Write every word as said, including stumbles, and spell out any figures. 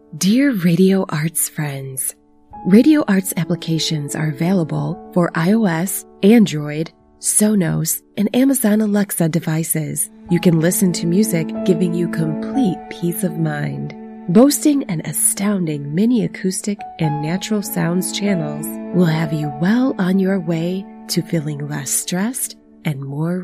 Dear Radio Arts friends, Radio Arts applications are available for iOS, Android, Sonos, and Amazon Alexa devices. You can listen to music giving you complete peace of mind. Boasting an astounding mini acoustic and natural sounds channels will have you well on your way to feeling less stressed and more